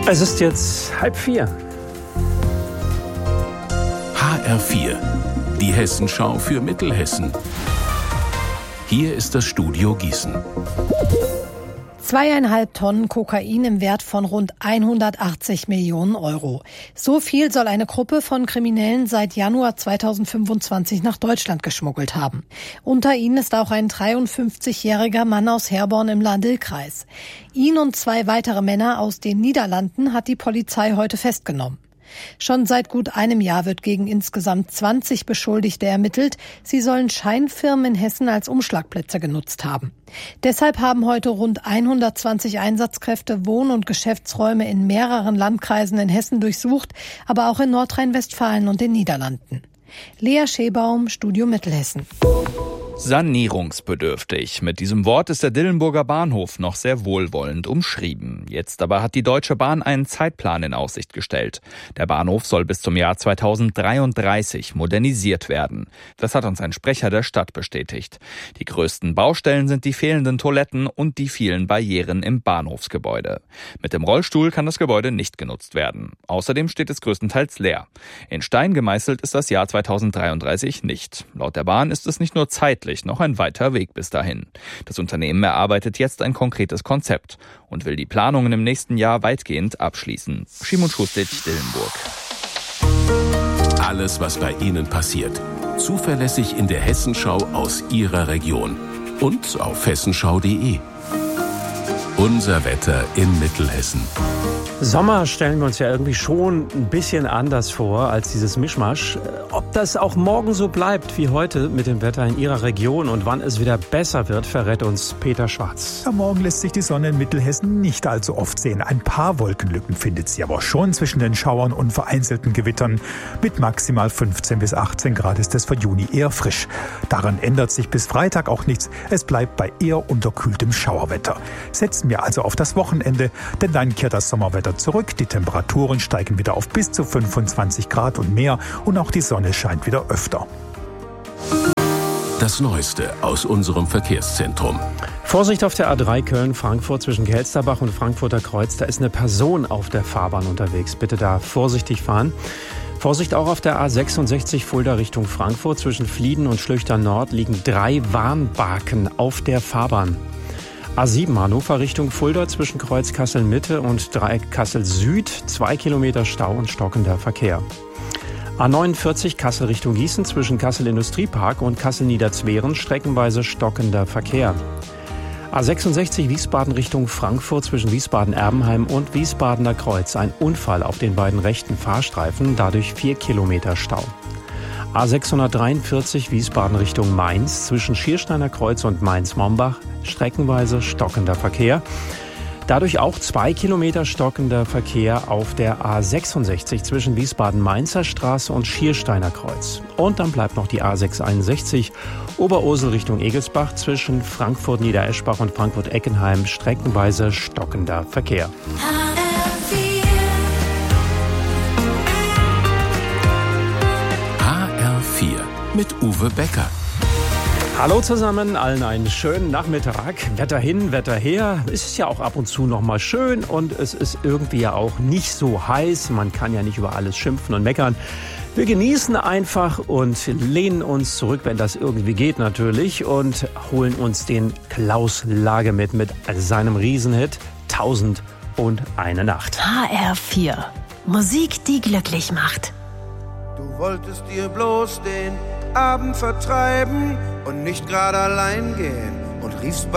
Es ist jetzt 3:30. HR4, die Hessenschau für Mittelhessen. Hier ist das Studio Gießen. 2,5 Tonnen Kokain im Wert von rund 180 Millionen Euro. So viel soll eine Gruppe von Kriminellen seit Januar 2025 nach Deutschland geschmuggelt haben. Unter ihnen ist auch ein 53-jähriger Mann aus Herborn im Lahn-Dill-Kreis. Ihn und 2 weitere Männer aus den Niederlanden hat die Polizei heute festgenommen. Schon seit gut einem Jahr wird gegen insgesamt 20 Beschuldigte ermittelt. Sie sollen Scheinfirmen in Hessen als Umschlagplätze genutzt haben. Deshalb haben heute rund 120 Einsatzkräfte Wohn- und Geschäftsräume in mehreren Landkreisen in Hessen durchsucht, aber auch in Nordrhein-Westfalen und den Niederlanden. Lea Schebaum, Studio Mittelhessen. Sanierungsbedürftig. Mit diesem Wort ist der Dillenburger Bahnhof noch sehr wohlwollend umschrieben. Jetzt aber hat die Deutsche Bahn einen Zeitplan in Aussicht gestellt. Der Bahnhof soll bis zum Jahr 2033 modernisiert werden. Das hat uns ein Sprecher der Stadt bestätigt. Die größten Baustellen sind die fehlenden Toiletten und die vielen Barrieren im Bahnhofsgebäude. Mit dem Rollstuhl kann das Gebäude nicht genutzt werden. Außerdem steht es größtenteils leer. In Stein gemeißelt ist das Jahr 2033 nicht. Laut der Bahn ist es nicht nur zeitlich noch ein weiter Weg bis dahin. Das Unternehmen erarbeitet jetzt ein konkretes Konzept und will die Planungen im nächsten Jahr weitgehend abschließen. Schimon Schustic, Dillenburg. Alles, was bei Ihnen passiert. Zuverlässig in der Hessenschau aus Ihrer Region. Und auf hessenschau.de. Unser Wetter in Mittelhessen. Sommer stellen wir uns ja irgendwie schon ein bisschen anders vor als dieses Mischmasch. Ob das auch morgen so bleibt wie heute mit dem Wetter in Ihrer Region und wann es wieder besser wird, verrät uns Peter Schwarz. Ja, morgen lässt sich die Sonne in Mittelhessen nicht allzu oft sehen. Ein paar Wolkenlücken findet sie aber schon zwischen den Schauern und vereinzelten Gewittern. Mit maximal 15 bis 18 Grad ist es für Juni eher frisch. Daran ändert sich bis Freitag auch nichts. Es bleibt bei eher unterkühltem Schauerwetter. Setzen wir also auf das Wochenende, denn dann kehrt das Sommerwetter zurück. Die Temperaturen steigen wieder auf bis zu 25 Grad und mehr und auch die Sonne scheint wieder öfter. Das Neueste aus unserem Verkehrszentrum. Vorsicht auf der A3 Köln-Frankfurt zwischen Kelsterbach und Frankfurter Kreuz. Da ist eine Person auf der Fahrbahn unterwegs. Bitte da vorsichtig fahren. Vorsicht auch auf der A66 Fulda Richtung Frankfurt. Zwischen Flieden und Schlüchtern Nord liegen 3 Warnbarken auf der Fahrbahn. A7 Hannover Richtung Fulda zwischen Kreuz Kassel-Mitte und Dreieck Kassel-Süd. 2 Kilometer Stau und stockender Verkehr. A49 Kassel Richtung Gießen zwischen Kassel-Industriepark und Kassel-Niederzweren streckenweise stockender Verkehr. A66 Wiesbaden Richtung Frankfurt zwischen Wiesbaden-Erbenheim und Wiesbadener Kreuz. Ein Unfall auf den beiden rechten Fahrstreifen, dadurch 4 Kilometer Stau. A643 Wiesbaden Richtung Mainz zwischen Schiersteiner Kreuz und Mainz-Mombach streckenweise stockender Verkehr. Dadurch auch 2 Kilometer stockender Verkehr auf der A66 zwischen Wiesbaden-Mainzer Straße und Schiersteiner Kreuz. Und dann bleibt noch die A661 Oberursel Richtung Egelsbach zwischen Frankfurt-Niedereschbach und Frankfurt-Eckenheim streckenweise stockender Verkehr. HR4 mit Uwe Becker. Hallo zusammen, allen einen schönen Nachmittag. Wetter hin, Wetter her. Es ist ja auch ab und zu noch mal schön und es ist irgendwie ja auch nicht so heiß. Man kann ja nicht über alles schimpfen und meckern. Wir genießen einfach und lehnen uns zurück, wenn das irgendwie geht natürlich, und holen uns den Klaus Lage mit seinem Riesenhit 1001 Nacht. HR4. Musik, die glücklich macht. Du wolltest dir bloß den Abend vertreiben und nicht gerade allein gehen und riefst